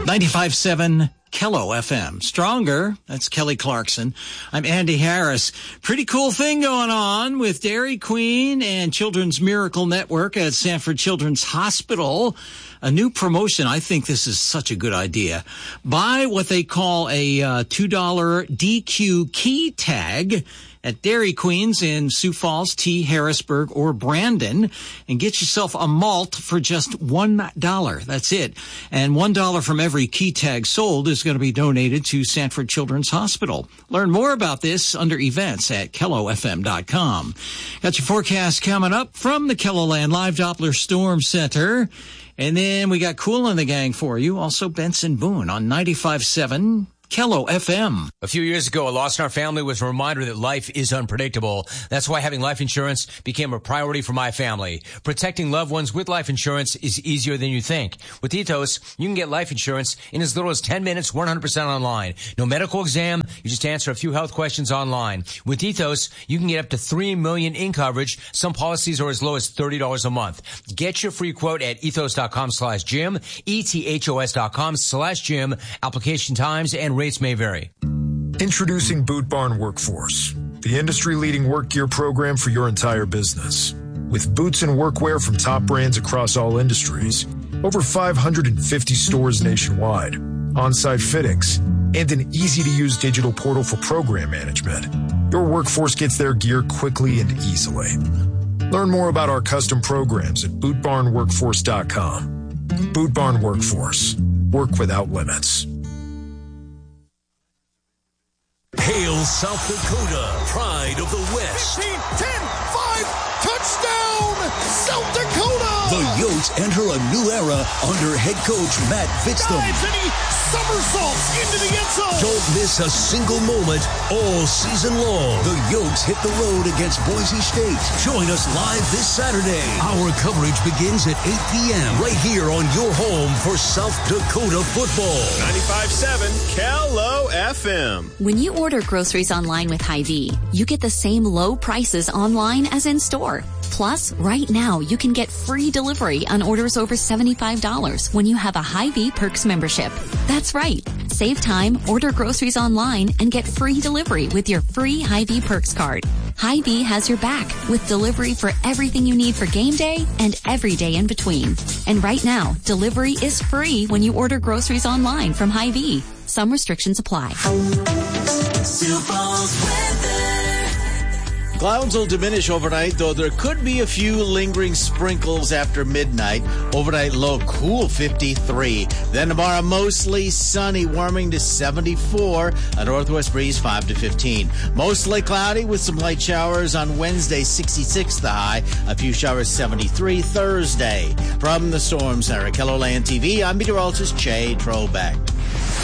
95.7 Kello FM. Stronger. That's Kelly Clarkson. I'm Andy Harris. Pretty cool thing going on with Dairy Queen and Children's Miracle Network at Sanford Children's Hospital. A new promotion. I think this is such a good idea. Buy what they call a $2 DQ key tag at Dairy Queen's in Sioux Falls, T. Harrisburg, or Brandon, and get yourself a malt for just $1. That's it. And $1 from every key tag sold is going to be donated to Sanford Children's Hospital. Learn more about this under events at KelloFM.com. Got your forecast coming up from the KELOLAND Live Doppler Storm Center. And then we got Kool and the Gang for you. Also Benson Boone on 95.7 Kello FM. A few years ago, a loss in our family was a reminder that life is unpredictable. That's why having life insurance became a priority for my family. Protecting loved ones with life insurance is easier than you think. With Ethos, you can get life insurance in as little as 10 minutes, 100% online. No medical exam, you just answer a few health questions online. With Ethos, you can get up to $3 million in coverage. Some policies are as low as $30 a month. Get your free quote at ethos.com/Jim, ethos.com/Jim. Application times and rates may vary. Introducing Boot Barn Workforce, the industry-leading work gear program for your entire business. With boots and workwear from top brands across all industries, over 550 stores nationwide, on-site fittings, and an easy-to-use digital portal for program management, your workforce gets their gear quickly and easily. Learn more about our custom programs at bootbarnworkforce.com. Boot Barn Workforce. Work without limits. Hail South Dakota, pride of the West. 15, 10, 5, touchdown, South Dakota! The Yotes enter a new era under head coach Matt Vixton. Dives and he somersaults into the end zone. Don't miss a single moment all season long. The Yotes hit the road against Boise State. Join us live this Saturday. Our coverage begins at 8 p.m. right here on your home for South Dakota football. 95.7 Kello FM. When you order groceries online with Hy-Vee, you get the same low prices online as in store. Plus, right now, you can get free delivery on orders over $75 when you have a Hy-Vee Perks membership. That's right. Save time, order groceries online, and get free delivery with your free Hy-Vee Perks card. Hy-Vee has your back with delivery for everything you need for game day and every day in between. And right now, delivery is free when you order groceries online from Hy-Vee. Some restrictions apply. Sioux Falls weather. Clouds will diminish overnight, though there could be a few lingering sprinkles after midnight. Overnight low, cool 53. Then tomorrow, mostly sunny, warming to 74. A northwest breeze, 5 to 15. Mostly cloudy with some light showers on Wednesday, 66 the high. A few showers, 73 Thursday. From the Storm Center, KELOLAND TV, I'm meteorologist Jay Trobeck.